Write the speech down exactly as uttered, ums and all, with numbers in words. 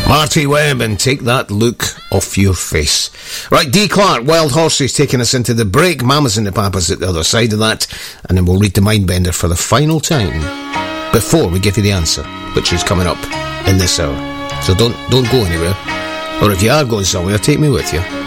Marty Webb and Take That Look Off Your Face. Right, D. Clark, Wild Horses, taking us into the break. Mamas and the Papas at the other side of that. And then we'll read the Mindbender for the final time before we give you the answer, which is coming up in this hour. So don't don't go anywhere. Or if you are going somewhere, take me with you.